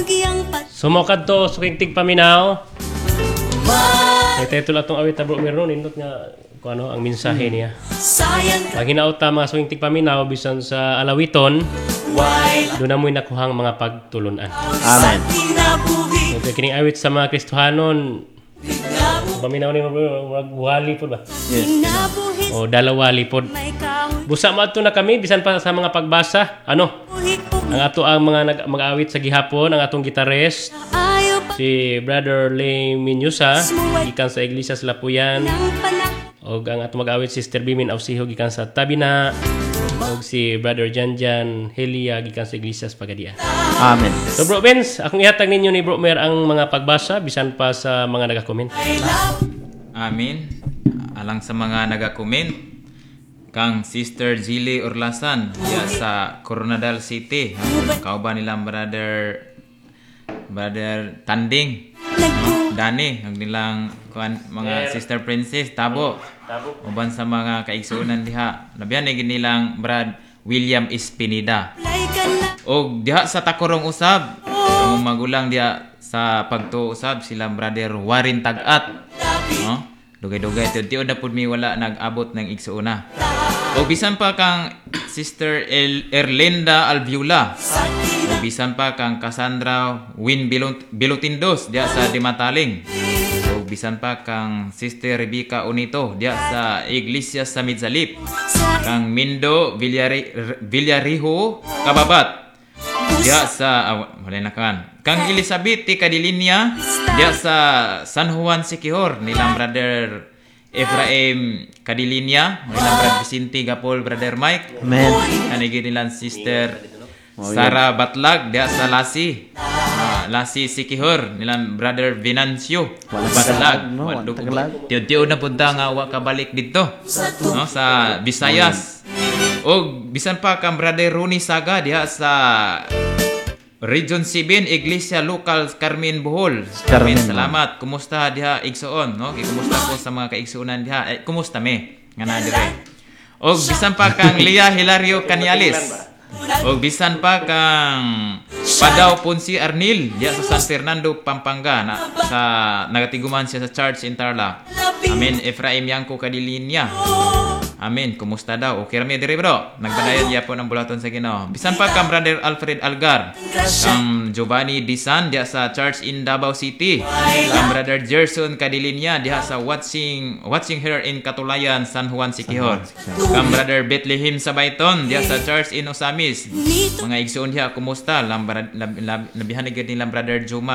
Sumokad to suking tigpaminaw. Ito lang itong awit na bro meron. Nindot nga kung ano ang mensahe niya. Pag hinaot mga suking tigpaminaw bisan sa alawiton, doon na mo'y nakuhang mga pagtulunan. Amen. Okay, kining awit sa mga Kristohanon, paminaw ni buhali po ba? Yes. O dalawali po. Busa mo ato na kami, bisan pa sa mga pagbasa. Ano? Ang ato ang mga mag-awit sa gihapon, ang atong gitarist, si Brother Lay Minyusa, gikan sa Iglesia sa Lapuyan. O ang atong mag-awit, Sister Bimin Ausiho, gikan sa Tabina. O si Brother Janjan Helia, gikan sa Iglesia sa Pagadian. Amen. So Bro Benz, akong ihatag ninyo ni Bro Mer ang mga pagbasa, bisan pa sa mga nag-comment. Amen. Alang sa mga nag-comment, kang Sister Jilly Orlasan ya sa Coronadal City. Kauban nilang brother Tanding, Dani, ang nilang mga Sister Princess Tabo. Uban sa mga kaigsuonan diha. Labihan ni nilang Brad William Espinida. Og diha sa Takorong usab, ang magulang diha sa pagtuo usab sila brother Warin Tagat. No? Dugay-dugay tiud na pud mi wala nag-abot ng igsuona. O bisan pa kang Sister Erlinda Alviula. O bisan pa kang Cassandra Win Bilotindos diya sa Dimataling. O bisan pa kang Sister Rebecca Unito diya sa Iglesia sa Midzalip. Kang Mindo Villariho Kababat diya sa kang Elizabeth T. Cadilinia diya sa San Juan Siquijor nilang brother Efraim Cadilinia, nilang brother Vicente Gapol, brother Mike. Amen. Kanigi nilang Sister Sara Batlag diya sa Lasi Siquijor nilang brother Venancio Batlag. Tiyo na punta nga wa kabalik dito, no, sa Visayas. O bisan pa kang brother Ronnie Saga diha sa Region 7 Iglesia Local Carmen Bohol. Carmen, salamat. Kumusta diha igsuon, no? Kumusta po sa mga kaigsuonan diha? Kumusta me? Nga na dire. Og bisan pa kang Lia Hilario Cañales. Og bisan pa kang Padaw Ponsi Arnil diha sa San Fernando Pampanga na sa nagatiguman siya sa church in Tarlac. Amen. Efraim Yanko Cadilinia. Amen. Kumusta daw? Okay rami dire bro. Nagbadayan niya po ng bulaton sa Ginoo. Bisan pa kang brother Alfred Algar, kang Giovanni Disan diya sa church in Davao City, kang brother Gerson Cadilinia diya sa watching her in Katulayan, San Juan Siquijor, kang brother Bethlehem Sabayton diya sa church in Osamis. Mga igsoon diya, kumusta? Labihan ni nilang brother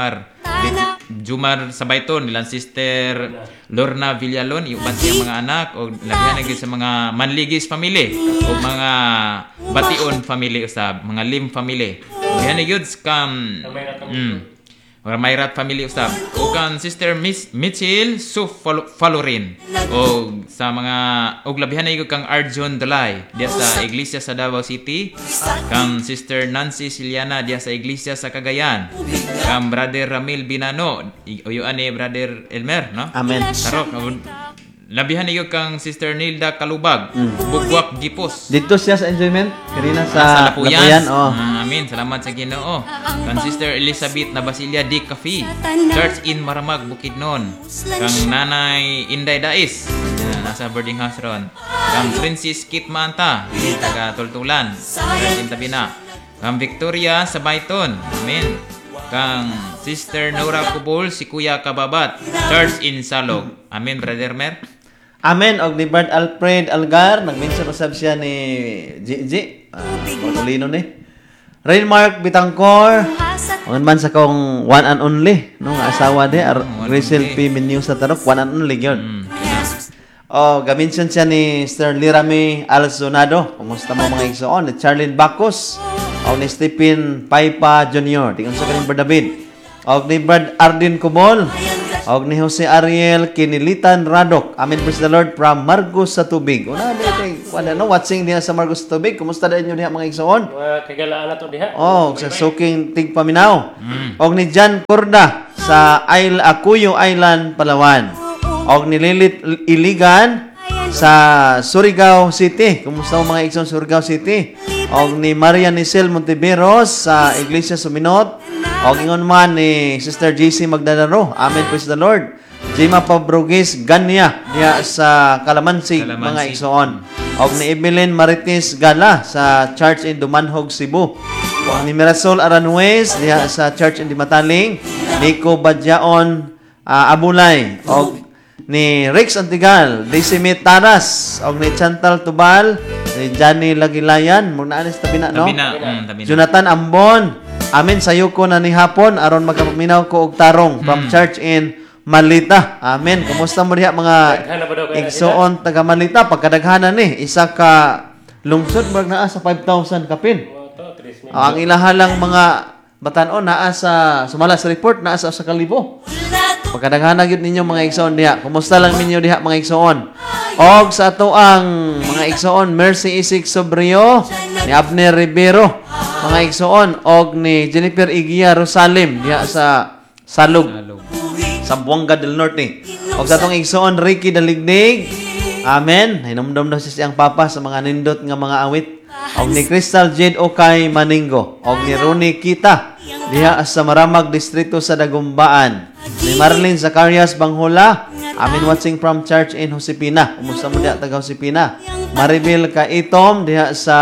Jumar Sabayton, nilang sister Lorna Villalon, iuban siya mga anak, o labihan na sa mga Manligis family, o mga Bation family usab, mga Lim family. Labihan na yun kam Mayrat family usab. O kan sister Mitchell Suf Falorin, o sa mga og labihan na yun kang Arjun Dalay diya sa Iglesia sa Davao City, kang sister Nancy Siliana diya sa Iglesia sa Cagayan, kang brother Ramil Binano, uyuan ni brother Elmer, no? Amen. Tarok, labihan niyo kang Sister Nilda Kalubag, Bugwak Gipos. Dito siya sa enjoyment, kanina sa Lapuyan. Oh. Amen. Salamat sa Ginoo. Kang Sister Elizabeth na Basilia Di Cafe, Church in Maramag, Bukidnon. Kang Nanay Inday Dais, nasa boarding house ron. Kang Princess Kit Manta, taga Tultulan, Church in Tabina. Kang Victoria sa Bayton. Amen. Kang Sister Nora Kubol, si Kuya Kababat, Church in Salog. Amen, Brother Mer. Amen. Og ni Brad Alfred Algar, nag-mention usab siya ni Gigi. Portolino ni. Rainmark Bitangkor. Ang man sa kong one and only, no, nga asawa di, Rachel P. Minyo sa Tarok, one and only yun. Ga-mention siya ni Sir Lirame Alzonado. Kumusta mo mga igsoon? Ni Charlene Bacos. O ni Stephen Paipa Jr. Tingnan sa kaning Brad David. O ni Brad Arden Kumol. O ni Jose Ariel Kinilitan Radok. Amen, praise the Lord, from Margos sa Tubig. Una, watching diha sa Margos sa Tubig. Kumusta din nyo diha mga igsoon? Kagalaan na to diha. Sa Suking Tigpaminaw. O ni Jan Corda sa Acuyo Island, Palawan. O ni Lilith Iligan sa Surigao City. Kumusta mo mga igsoon Surigao City? O ni Maria Nicel Montiveros sa Iglesia Suminot. Og ingon man ni Sister JC Magdalaro. Amen, praise the Lord. Jima Pabrugis Ganya diha sa Kalamansi, mga igsoon. Og ni Evelyn Marites Gala sa Church in Dumanhog, Cebu. Og ni Mirasol Aranjuez diha sa Church in Dimataling. Nico Badyaon Abulay. Og ni Rex Antigal, Decimit Taras, og ni Chantal Tubal, ni Johnny Lagilayan, muna anis tabi na, no? Tabi na. Jonathan Ambon, amin sayo ko na ni hapon, aron magaminaw ko og tarong from Church in Malita. Amen. Kumusta mo diha mga igsoon taga Malita? Pagkadaghanan ni, isa ka lungsod mag naa sa 5,000 kapin. Ang ilahalang mga batanon naa sa sumala sa report naa sa 1,000. Pagkadaghanan gyud ninyo mga igsoon diha. Kumusta lang ninyo diha mga igsoon? Og sa ato ang mga igsoon, Mercy Isik Sobrio, ni Abner Rivero, mga igsoon, og ni Jennifer Igia Rosalim diha sa Salug, sa Buanga del Norte. Og sa atong igsoon, Ricky Daligdig. Amen. Hinumdum daw siya siyang papa sa mga nindot nga mga awit. Og ni Crystal Jade Okay Maningo. Og ni Ronnie Kita diha sa Maramag Distrito sa Dagumbaan. Ni Marlene Zacarias Banghula. Amin watching from Church in Josepina. Kumusta mo diha taga Josepina? Maribel Kaitom diha sa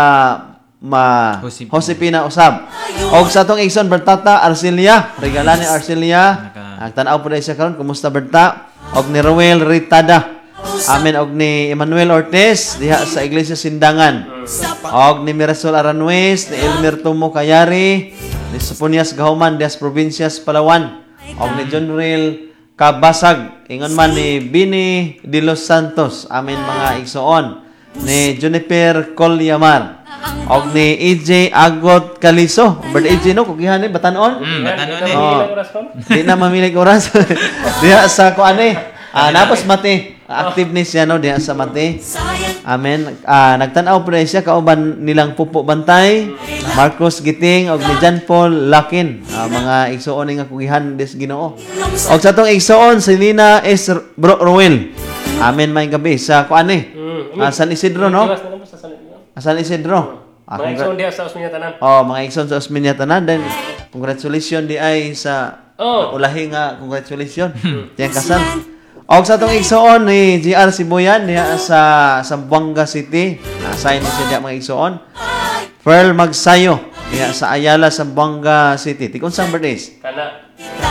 Josepina Usab. Og sa atong igsoon Bertata Arcelia, regala ni Arcelia. Nagtanaw po siya karon. Kumusta Berta? Og ni Roel Ritada. Amen. Og ni Emmanuel Ortiz diha sa Iglesia Sindangan. Og ni Mirasol Aranjuez, ni Elmer Tomo Kayari, ni Soponias Gahuman diha sa Provincias Palawan. Og ni John Real Kabasag, ingon man ni Bini de los Santos. Amen mga igsoon. Ni Juniper Colyamar. Og ni EJ Agot Kaliso. Bird EJ no, kugihan ni Batanon. Batanon Di na mamilig oras. Diha sa kuan napos mati. Active ni siya no diha sa mati. Amen. Nagtan-aw pa siya kauban nilang Pupo Bantay, Marcos Giting og ni John Paul Lakin. Mga igsoon nga kugihan des Ginoo. Og sa tong igsoon si Lina S. Roel. Amen may gabi sa kuan San Isidro no? San Isidro. Mga igsoon diha sa Osmeña tanan. Mga igsoon sa Osmeña tanan. Then congratulations di ay sa ulahi nga congratulations. Diyan kasal. Og sa itong igsoon ni GR Sibuyan diha sa Zamboanga City. Sign mo siya diha mga igsoon. Pearl Magsayo diha sa Ayala, Zamboanga City. Tikon sang birthdays? Kana.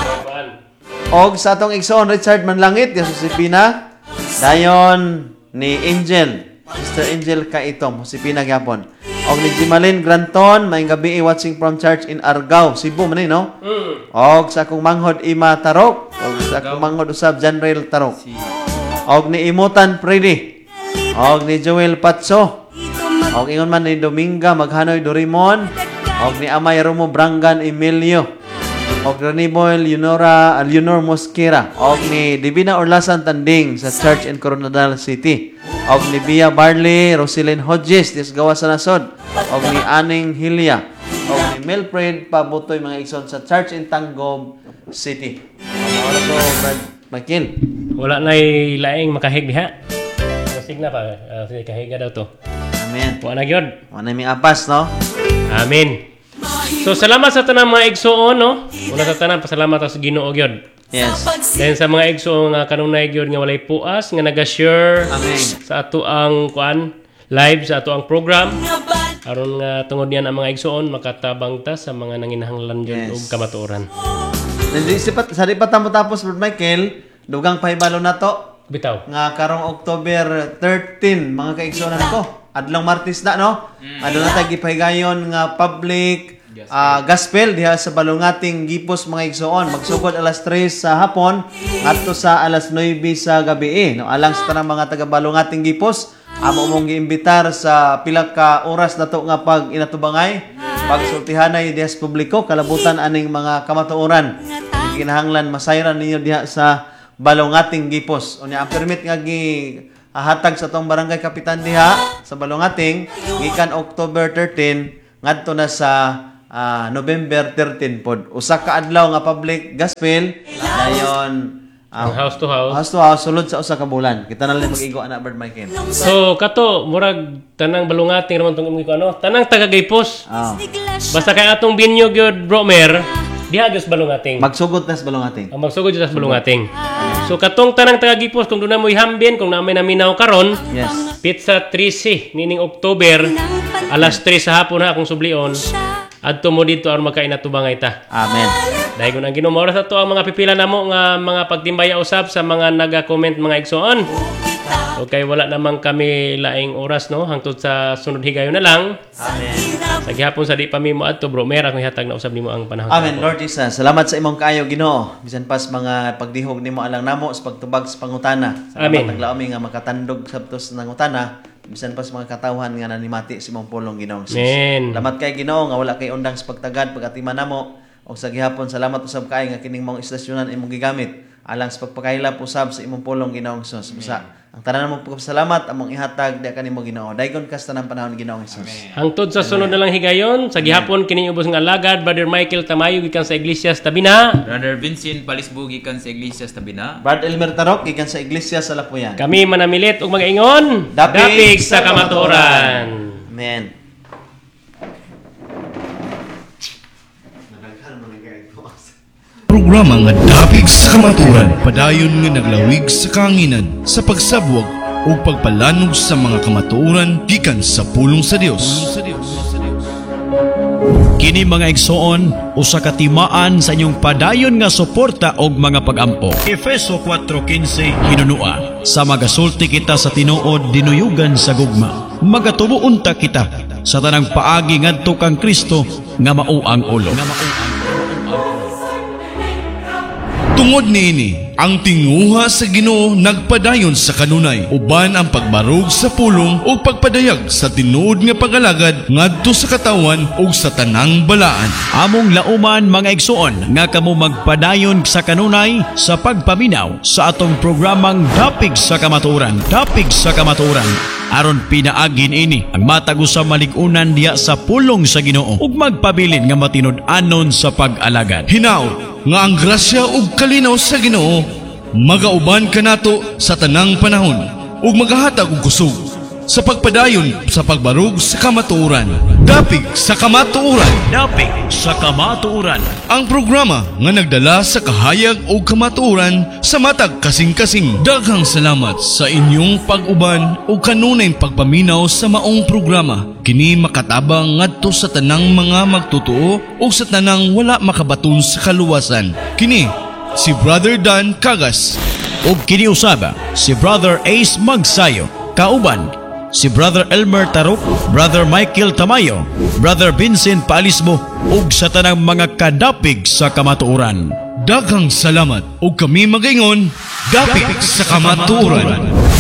Og sa itong igsoon Richard Manlangit diha sa Josepina. Dayon ni Angel, Sister Angel Kaitom, Josepina gyapon. Og ni Jimalin Granton, may gabi watching from church in Argao, Cebu man no? Og sa akong manghod Ima Tarok, og sa akong manghod usab Janrail Tarok. Og ni Imutan Predi. Og ni Joel Patso. Og ingon man ni Dominga Maghanoy Dorimon. Og ni Amay Romo Brangan Emilio. Og Reniboy Leonor Mosquera. Og ni Divina Orlasan Tanding sa church in Coronadal City. Og ni Bia Barley, Roselyn Hodges, dis gawa sa nasod. Og ni Aning Hilia. Og ni Melfred Pabutoy mga igsoon sa church in Tanggob City. Wala ko, Brad Michael. Wala na laing makahig diha. Masig na pa. Kahiga daw to. Amen. Wala na gyud. Wala may apas, no? Amen. So salamat sa tanang mga igsoon no. Una sa tanan pasalamat sa Ginoo gyud. Yes. Then sa mga igsoon nga kanunay gyud nga walay puas nga naga-share Amen. sa ato ang live sa ato ang program. Aron nga tungod niyan ang mga igsoon makatabang ta sa mga nanginahanglan gyud og kamatuoran. Sa di pa tamo tapos, Brad Michael, dugang pahibalo na to. Bitaw. Nga karong October 13, mga kaigsoon ko. Adlong Martes na, no? Adlong na tayo gipahigayon nga public gospel diha sa Balongating Gipos mga igsoon. Magsugod alas 3 sa hapon ngadto sa alas 9 sa gabi. No, alang sa tanang mga taga Balongating Gipos, amo mong giimbitar sa pila ka oras nato nga pag inatubangay, pagsultihanay diha sa publiko, kalabutan aning mga kamatuoran. Kinahanglan masayran ninyo diha sa Balongating Gipos. Unya ang permit nga hatag sa tong barangay kapitan diha sa Balongating gikan October 13 ngadto na sa November 13 pod. Usa ka adlaw nga public gospel dayon house to house. House to house sulod sa usa ka bulan. Kita na lang mag-igo ana Bird Michael. So kato murag tanang Balongating naman tong imong tanang taga Gipos. Basta kay atong binyo gyud Bromer Diha gyud sa balongating. Magsugod na sa balongating. Ang magsugod sa balongating. So katong tanang taga-Gipos kung doon na mo ihambin kung namin naminaw karon, Yes. pizza 13 nining October alas 3 sa hapon ha akong sublion. Adto mo dito aron magkain na tubangay ta. Amen. Dahil kung ang Ginoo oras ato ang mga pipila namo nga mga pagtimbaya usab sa mga naga-comment mga igsoon. Okay, wala naman kami laing oras no hangtod sa sunod higayon na lang. Amen. Sa gihapon sa di pa mi mo adto bro, mera kung hatag na usab nimo ang panahon. Amen, Lord Jesus. Salamat sa imong kaayo, Ginoo. Bisan pas mga pagdihog nimo alang namo sa pagtubag sa pangutana. Amen. Salamat naglaomi nga makatandog sabtos ng utana. Bisan pas mga katawhan nga nanimati sa imong pulong, Ginoo. Amen. Salamat kay Ginoo nga wala kay undang sa pagtagad pagatiman namo. O sa gihapon salamat usab kay nga kining mong istasyonan imong gigamit alang sa pagpakailap usab sa imong pulong, Ginoong Hesus. Busa ang tanan mo pagpasalamat among ihatag di kanimo, Ginoo. Daygon kas tanang panahon, Ginoong Hesus. Hangtod sa sunod na lang higayon, sa gihapon kining ubos nga alagad Brother Michael Tamayo gikan sa Iglesias Tabina. Brother Vincent Palisbo gikan sa Iglesias Tabina. Brad Elmer Tarok gikan sa Iglesia sa Lapuyan. Kami manamilit og mga ingon, Dapig sa kamatuoran. Amen. Programa nga dapig sa kamaturan, padayon nga naglawig sa kanginan, sa pagsabwag o pagpalanog sa mga kamaturan gikan sa pulong sa Dios. Kini mga igsoon, usa ka timaan sa inyong padayon nga suporta og mga pagampo. Efeso 4:15 hinunua, sa magasulti kita sa tinuod dinuyugan sa gugma. Magatubuon ta kita sa tanang paagi ngadto kang Kristo nga mao ang ulo. Tungod niini, ang tinguha sa Ginoo nagpadayon sa kanunay, uban ang pagbarog sa pulong o pagpadayag sa tinuod nga pagalagad ngadto sa katawan o sa tanang balaan. Among lauman mga igsoon nga kamo magpadayon sa kanunay sa pagpaminaw sa atong programang Dapig sa Kamatuoran. Dapig sa Kamatuoran. Aron pinaagin ini ang matago sa maligunan diya sa pulong sa Ginoo ug magpabilin nga matinud-anon sa pag-alagad. Hinaw nga ang grasya ug kalinaw sa Ginoo magauban kanato sa tanang panahon ug magahatag og kusog sa pagpadayon sa pagbarog sa kamatuoran. Dapig sa kamatuoran. Dapig sa Kamatuoran. Ang programa nga nagdala sa kahayag o kamatuoran sa matag kasing-kasing. Daghang salamat sa inyong pag-uban o kanunay pagpaminaw sa maong programa. Kini makatabang ngadto sa tanang mga magtotoo o sa tanang wala makabaton sa kaluwasan. Kini si Brother Dan Cagas. Ug kini usaba si Brother Ace Magsayo. Kauban si Brother Elmer Tarok, Brother Michael Tamayo, Brother Vincent Palisbo ug sa tanang mga kadapig sa kamatuoran. Daghang salamat o kami magaingon, dapig sa kamatuoran.